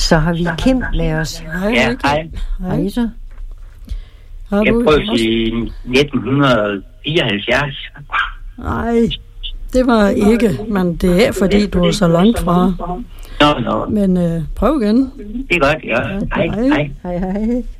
Så har vi Kim med os. Ja, hej. Hej så. Jeg prøvede i 1974. Nej, det var ikke, men det er fordi du er så langt fra. Nå. Men prøv igen. Det er godt, ja. Hej. Hej.